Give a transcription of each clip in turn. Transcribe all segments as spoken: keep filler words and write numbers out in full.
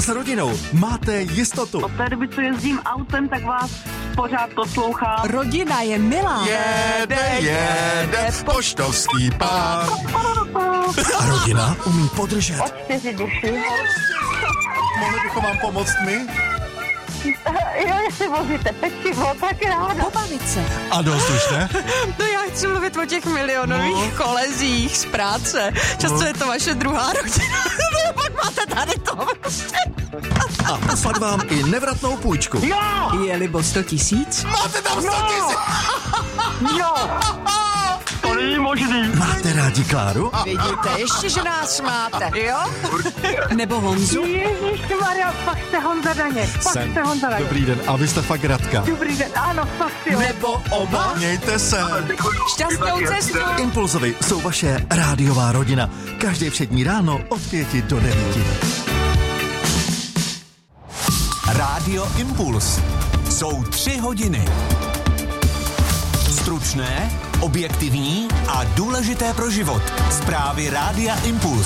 S rodinou máte jistotu. Od té doby, co jezdím autem, tak vás pořád poslouchám. Rodina je milá. Jede, jede, poštovský pán. A rodina umí podržet. Od čtyři duši. Mohli bychom vám pomoct my? Jo, jestli vozíte pečivo, tak ráda. Pobavit se. A dost už, ne? No já chci mluvit o těch milionových no. kolezích z práce. Často no. je to vaše druhá rodina. No pak máte tady to. A poslat vám i nevratnou půjčku. Jo! Je libo sto tisíc? Máte tam sto tisíc! Jo! To není možný. Máte rádi Kláru? Vidíte, ještě, že nás máte, jo? Nebo Honzu? Ježišmarja, fakt jste Honza Daněk. Fakt Jsem. jste Honza Daněk. Dobrý den, a vy jste fakt Radka. Dobrý den, ano, fakt jo. Nebo oba? Mějte se. Šťastnou cestu. Impulzovi jsou vaše rádiová rodina. Každé všední ráno od pěti do devíti. Rádio Impuls. Jsou tři hodiny. Stručné, objektivní a důležité pro život. Zprávy Rádia Impuls.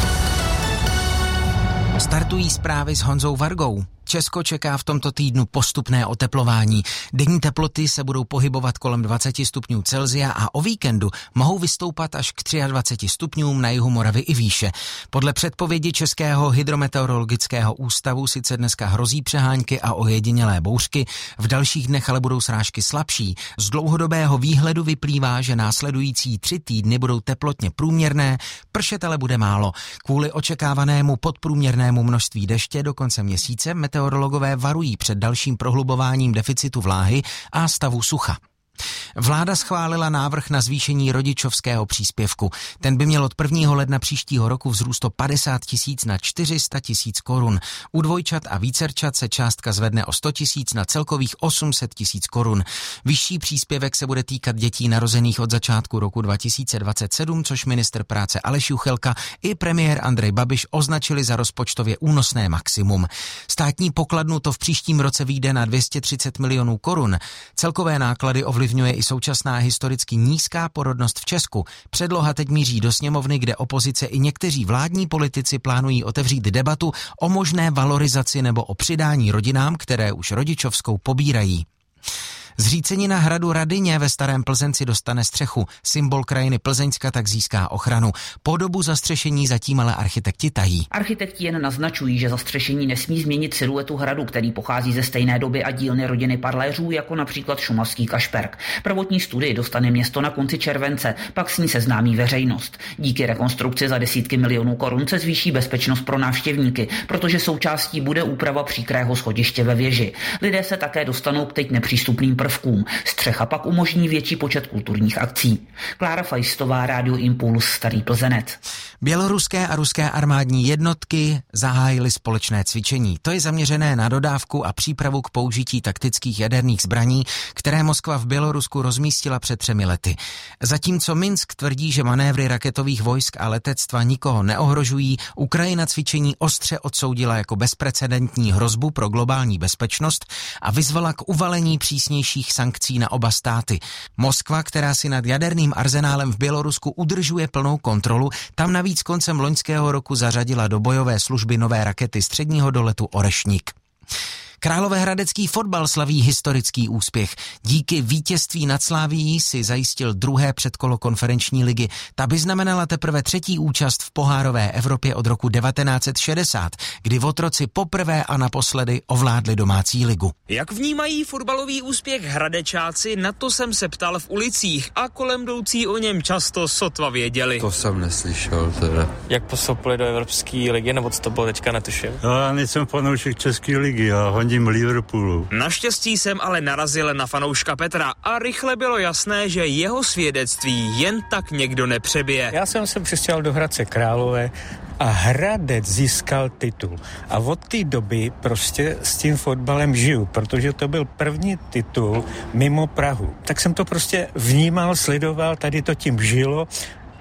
Startují zprávy s Honzou Vargou. Česko čeká v tomto týdnu postupné oteplování. Denní teploty se budou pohybovat kolem dvacet stupňů Celsia a o víkendu mohou vystoupat až k dvaceti třem stupňům na jihu Moravy i výše. Podle předpovědi Českého hydrometeorologického ústavu sice dneska hrozí přehánky a ojedinělé bouřky, v dalších dnech ale budou srážky slabší. Z dlouhodobého výhledu vyplývá, že následující tři týdny budou teplotně průměrné, pršet ale bude málo. Kvůli očekávanému podprůměrnému množství deště do konce měsíce meteorologové varují před dalším prohlubováním deficitu vláhy a stavu sucha. Vláda schválila návrh na zvýšení rodičovského příspěvku. Ten by měl od prvního ledna příštího roku vzrůst o padesát tisíc na čtyři sta tisíc korun. U dvojčat a vícerčat se částka zvedne o sto tisíc na celkových osm set tisíc korun. Vyšší příspěvek se bude týkat dětí narozených od začátku roku dva tisíce dvacet sedm, což ministr práce Aleš Juchelka i premiér Andrej Babiš označili za rozpočtově únosné maximum. Státní pokladnu to v příštím roce vyjde na dvě stě třicet milionů korun. Celkové náklady ovlivňuje i současná historicky nízká porodnost v Česku. Předloha teď míří do sněmovny, kde opozice i někteří vládní politici plánují otevřít debatu o možné valorizaci nebo o přidání rodinám, které už rodičovskou pobírají. Zřícenina hradu Radyně ve Starém Plzenci dostane střechu. Symbol krajiny Plzeňska tak získá ochranu. Podobu zastřešení zatím ale architekti tají. Architekti jen naznačují, že zastřešení nesmí změnit siluetu hradu, který pochází ze stejné doby a dílny rodiny Parléřů, jako například šumavský Kašperk. Prvotní studii dostane město na konci července, pak s ní seznámí veřejnost. Díky rekonstrukci za desítky milionů korun se zvýší bezpečnost pro návštěvníky, protože součástí bude úprava příkrého schodiště ve věži. Lidé se také dostanou k teď nepřístupným prvkům. Střecha pak umožní větší počet kulturních akcí. Klára Fajstová, Rádio Impuls, Starý Plzenec. Běloruské a ruské armádní jednotky zahájily společné cvičení. To je zaměřené na dodávku a přípravu k použití taktických jaderných zbraní, které Moskva v Bělorusku rozmístila před třemi lety. Zatímco Minsk tvrdí, že manévry raketových vojsk a letectva nikoho neohrožují, Ukrajina cvičení ostře odsoudila jako bezprecedentní hrozbu pro globální bezpečnost a vyzvala k uvalení přísnějších sankcí na oba státy. Moskva, která si nad jaderným arzenálem v Bělorusku udržuje plnou kontrolu, tam navíc koncem loňského roku zařadila do bojové služby nové rakety středního doletu Orešník. Královéhradecký fotbal slaví historický úspěch. Díky vítězství nad Slavií si zajistil druhé předkolo konferenční ligy. Ta by znamenala teprve třetí účast v pohárové Evropě od roku devatenáct set šedesát, kdy votroci poprvé a naposledy ovládli domácí ligu. Jak vnímají fotbalový úspěch Hradečáci, na to jsem se ptal v ulicích a kolem jdoucí o něm často sotva věděli. To jsem neslyšel teda. Jak postoupili do Evropské ligy, nebo co to bylo teďka, netuším? No, já nejsem fanoušek České ligy, já hodím Liverpoolu. Naštěstí jsem ale narazil na fanouška Petra a rychle bylo jasné, že jeho svědectví jen tak někdo nepřebije. Já jsem se přestěhoval do Hradce Králové a Hradec získal titul. A od té doby prostě s tím fotbalem žiju, protože to byl první titul mimo Prahu. Tak jsem to prostě vnímal, sledoval, tady to tím žilo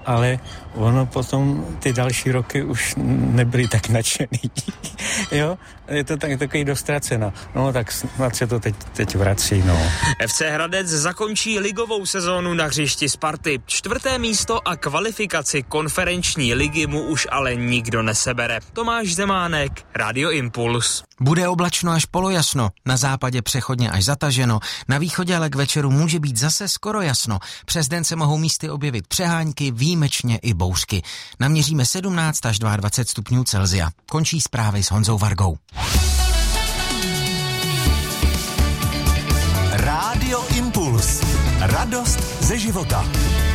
ale ono potom ty další roky už nebyly tak nadšený. Jo, je to tak, takový dostraceno. No tak snad se to teď, teď vrací, no. F C Hradec zakončí ligovou sezónu na hřišti Sparty. Čtvrté místo a kvalifikaci konferenční ligy mu už ale nikdo nesebere. Tomáš Zemánek, Radio Impuls. Bude oblačno až polojasno, na západě přechodně až zataženo, na východě ale k večeru může být zase skoro jasno. Přes den se mohou místy objevit přehánky, výjimečně i bouřky. Naměříme sedmnáct až dvacet dva stupňů Celsia. Končí zprávy s Honzou Vargou. Rádio Impuls. Radost ze života.